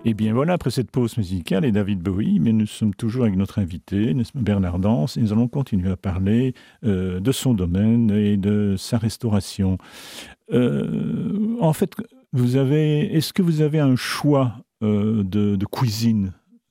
Et bien voilà, après cette pause musicale et David Bowie, mais nous sommes toujours avec notre invité, Bernard Dance, et nous allons continuer à parler de son domaine et de sa restauration. En fait, est-ce que vous avez un choix de cuisine